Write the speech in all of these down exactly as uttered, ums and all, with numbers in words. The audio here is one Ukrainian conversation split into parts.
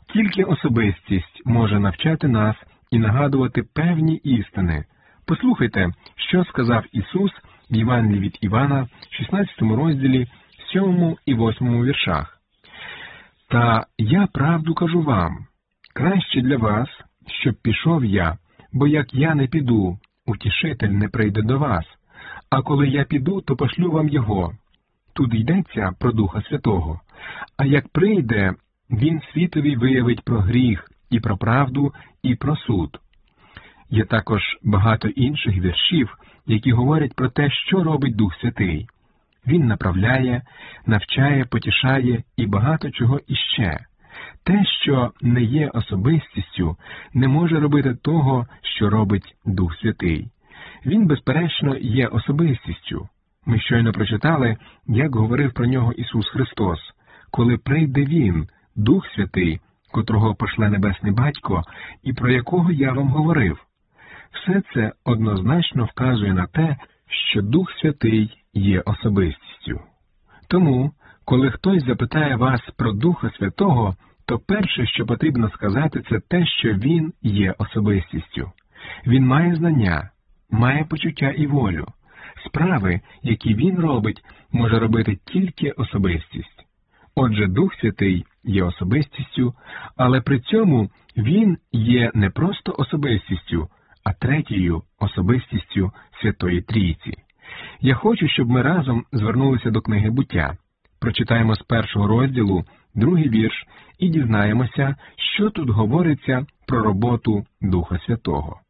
Тільки особистість може навчати нас і нагадувати певні істини. Послухайте, що сказав Ісус в Євангелії від Івана, шістнадцятому розділі, сьомому і восьмому віршах. «Та я правду кажу вам, краще для вас, щоб пішов я, бо як я не піду, утішитель не прийде до вас, а коли я піду, то пошлю вам його». Тут йдеться про Духа Святого. А як прийде, він світові виявить про гріх, і про правду, і про суд. Є також багато інших віршів, які говорять про те, що робить Дух Святий. Він направляє, навчає, потішає і багато чого іще. Те, що не є особистістю, не може робити того, що робить Дух Святий. Він, безперечно, є особистістю. Ми щойно прочитали, як говорив про нього Ісус Христос. Коли прийде Він, Дух Святий, котрого пошле Небесний Батько, і про якого я вам говорив. Все це однозначно вказує на те, що Дух Святий є особистістю. Тому, коли хтось запитає вас про Духа Святого, то перше, що потрібно сказати, це те, що Він є особистістю. Він має знання, має почуття і волю. Справи, які Він робить, може робити тільки особистість. Отже, Дух Святий є особистістю, але при цьому Він є не просто особистістю, а третьою особистістю Святої Трійці. Я хочу, щоб ми разом звернулися до книги «Буття». Прочитаємо з першого розділу, другий вірш, і дізнаємося, що тут говориться про роботу Духа Святого.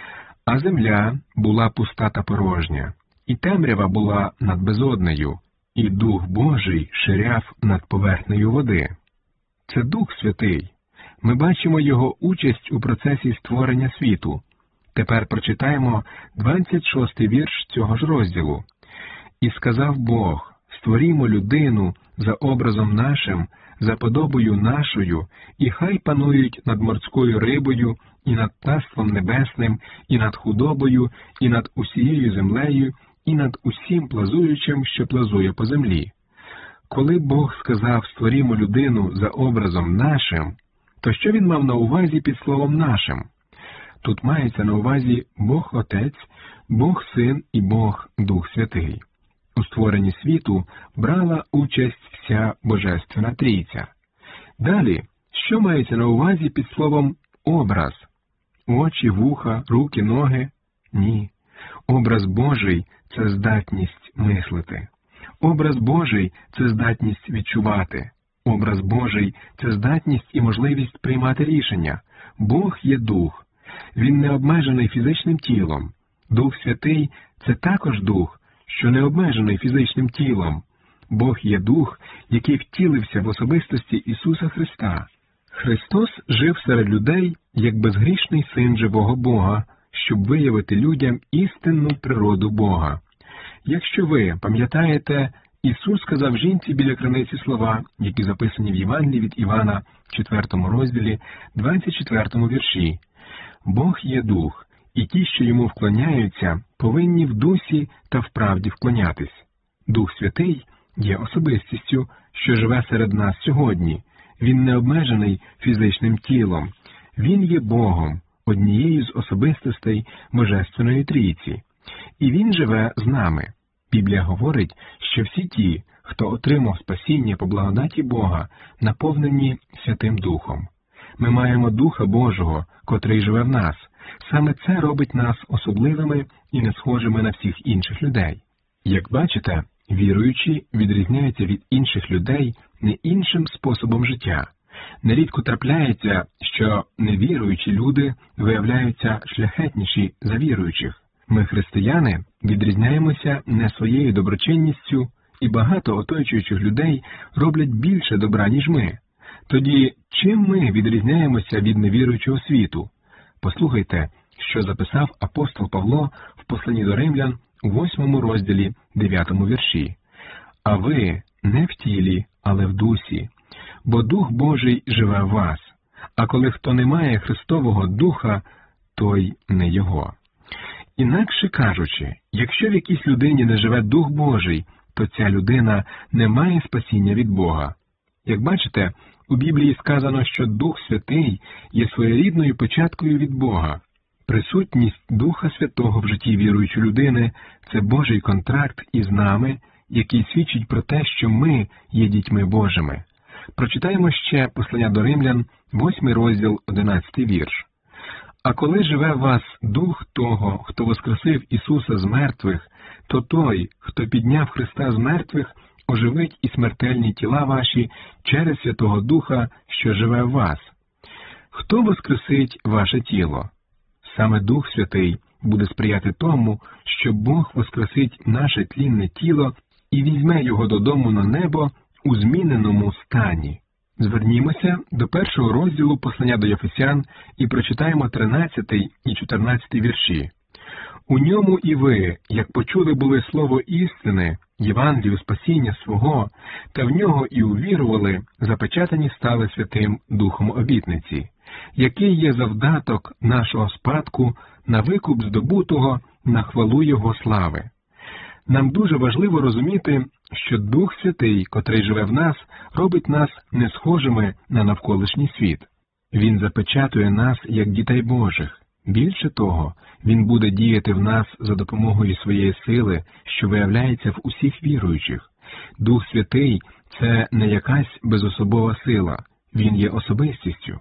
«А земля була пуста та порожня, і темрява була над безоднею, і Дух Божий ширяв над поверхнею води». Це Дух Святий. Ми бачимо Його участь у процесі створення світу. Тепер прочитаємо двадцять шостий вірш цього ж розділу. «І сказав Бог, створімо людину за образом нашим, за подобою нашою, і хай панують над морською рибою, і над птаством небесним, і над худобою, і над усією землею, і над усім плазуючим, що плазує по землі». Коли Бог сказав «створімо людину за образом нашим», то що він мав на увазі під словом «нашим»? Тут мається на увазі Бог Отець, Бог Син і Бог Дух Святий. У створенні світу брала участь вся Божественна Трійця. Далі, що мається на увазі під словом «образ»? Очі, вуха, руки, ноги? Ні. Образ Божий – це здатність мислити. Образ Божий – це здатність відчувати. Образ Божий – це здатність і можливість приймати рішення. Бог є Дух. Він не обмежений фізичним тілом. Дух Святий – це також Дух, що не обмежений фізичним тілом. Бог є Дух, який втілився в особистості Ісуса Христа. Христос жив серед людей як безгрішний Син живого Бога, щоб виявити людям істинну природу Бога. Якщо ви пам'ятаєте, Ісус сказав жінці біля криниці слова, які записані в Євангелії від Івана, в четвертому розділі, двадцять четвертому вірші. «Бог є Дух, і ті, що Йому вклоняються, повинні в дусі та в правді вклонятись». Дух Святий є особистістю, що живе серед нас сьогодні. Він не обмежений фізичним тілом. Він є Богом, однією з особистостей Божественної Трійці. І Він живе з нами. Біблія говорить, що всі ті, хто отримав спасіння по благодаті Бога, наповнені Святим Духом. Ми маємо Духа Божого, котрий живе в нас. Саме це робить нас особливими і не схожими на всіх інших людей. Як бачите, віруючі відрізняються від інших людей не іншим способом життя. Нерідко трапляється, що невіруючі люди виявляються шляхетніші за віруючих. Ми, християни, відрізняємося не своєю доброчинністю, і багато оточуючих людей роблять більше добра, ніж ми. Тоді чим ми відрізняємося від невіруючого світу? Послухайте, що записав апостол Павло в посланні до римлян у восьмому розділі, дев'ятому вірші. «А ви не в тілі, але в дусі, бо Дух Божий живе в вас, а коли хто не має Христового Духа, той не Його». Інакше кажучи, якщо в якійсь людині не живе Дух Божий, то ця людина не має спасіння від Бога. Як бачите, У Біблії сказано, що Дух Святий є своєрідною печаткою від Бога. Присутність Духа Святого в житті віруючої людини – це Божий контракт із нами, який свідчить про те, що ми є дітьми Божими. Прочитаємо ще послання до Римлян, восьмий розділ, одинадцятий вірш. «А коли живе в вас Дух того, хто воскресив Ісуса з мертвих, то той, хто підняв Христа з мертвих, оживить і смертельні тіла ваші через Святого Духа, що живе в вас». Хто воскресить ваше тіло? Саме Дух Святий буде сприяти тому, що Бог воскресить наше тлінне тіло і візьме його додому на небо у зміненому стані. Звернімося до першого розділу послання до Єфесян і прочитаємо тринадцятий і чотирнадцятий вірші. «У ньому і ви, як почули були слово істини, Євангелію спасіння свого, та в нього і увірували, запечатані стали Святим Духом обітниці, який є завдаток нашого спадку на викуп здобутого на хвалу Його слави». Нам дуже важливо розуміти, що Дух Святий, котрий живе в нас, робить нас не схожими на навколишній світ. Він запечатує нас як дітей Божих. Більше того, Він буде діяти в нас за допомогою своєї сили, що виявляється в усіх віруючих. Дух Святий – це не якась безособова сила, Він є особистістю.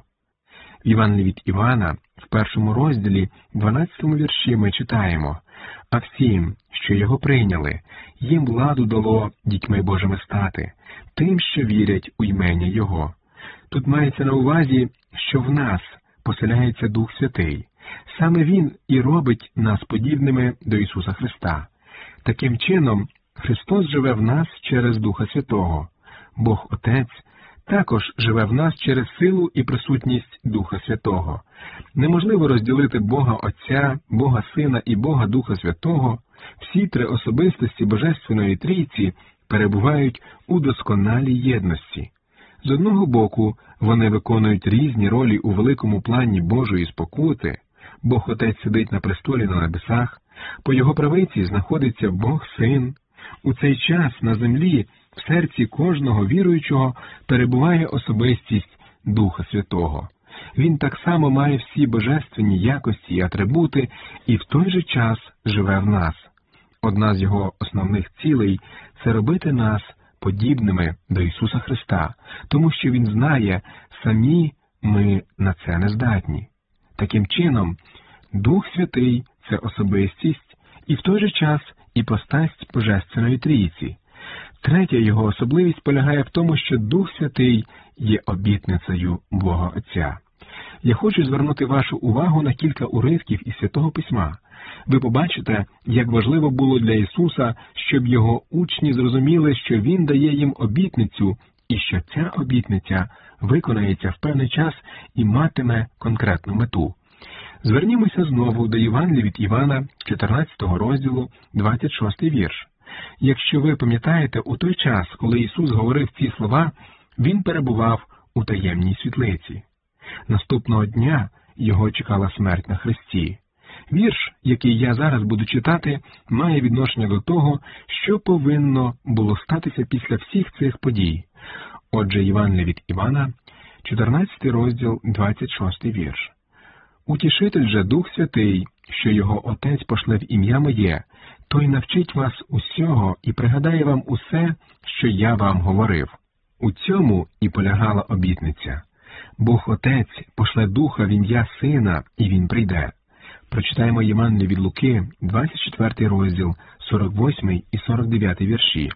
В Євангелії від Івана, в першому розділі, дванадцятому вірші ми читаємо: «А всім, що його прийняли, їм владу дало дітьми Божими стати, тим, що вірять у ім'я Його». Тут мається на увазі, що в нас поселяється Дух Святий. Саме Він і робить нас подібними до Ісуса Христа. Таким чином, Христос живе в нас через Духа Святого. Бог Отець також живе в нас через силу і присутність Духа Святого. Неможливо розділити Бога Отця, Бога Сина і Бога Духа Святого. Всі три особистості Божественної Трійці перебувають у досконалій єдності. З одного боку, вони виконують різні ролі у великому плані Божої спокути. Бог Отець сидить на престолі на небесах, по Його правиці знаходиться Бог Син. У цей час на землі в серці кожного віруючого перебуває особистість Духа Святого. Він так само має всі божественні якості і атрибути, і в той же час живе в нас. Одна з Його основних цілей – це робити нас подібними до Ісуса Христа, тому що Він знає, самі ми на це не здатні. Таким чином, Дух Святий – це особистість і в той же час іпостась Божественної Трійці. Третя його особливість полягає в тому, що Дух Святий є обітницею Бога Отця. Я хочу звернути вашу увагу на кілька уривків із Святого Письма. Ви побачите, як важливо було для Ісуса, щоб Його учні зрозуміли, що Він дає їм обітницю, і що ця обітниця виконається в певний час і матиме конкретну мету. Звернімося знову до Євангелія від Івана, чотирнадцятого розділу, двадцять шостий вірш. Якщо ви пам'ятаєте, у той час, коли Ісус говорив ці слова, Він перебував у таємній світлиці. Наступного дня Його чекала смерть на хресті. Вірш, який я зараз буду читати, має відношення до того, що повинно було статися після всіх цих подій. Отже, Євангелія від Івана, чотирнадцятий розділ, двадцять шостий вірш. «Утішитель же Дух Святий, що Його Отець пошле в ім'я Моє, той навчить вас усього і пригадає вам усе, що я вам говорив». У цьому і полягала обітниця. Бог Отець пошле Духа в ім'я Сина, і Він прийде. Прочитаємо Євангеліє від Луки, двадцять четвертий розділ, сорок восьмий і сорок дев'ятий вірші.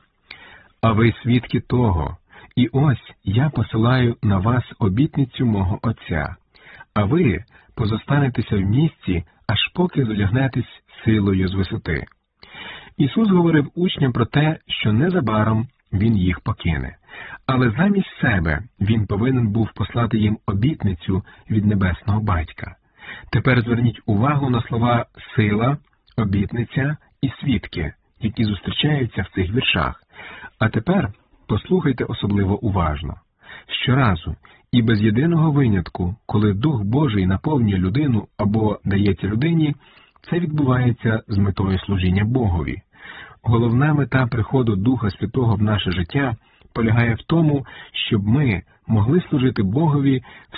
«А ви свідки того, і ось я посилаю на вас обітницю мого Отця, а ви позостанетеся в місті, аж поки зодягнетесь силою з висоти». Ісус говорив учням про те, що незабаром Він їх покине. Але замість себе Він повинен був послати їм обітницю від Небесного Батька. Тепер зверніть увагу на слова «сила», «обітниця» і «свідки», які зустрічаються в цих віршах. А тепер послухайте особливо уважно. Щоразу і без єдиного винятку, коли Дух Божий наповнює людину або дається людині, це відбувається з метою служіння Богові. Головна мета приходу Духа Святого в наше життя полягає в тому, щоб ми могли служити Богові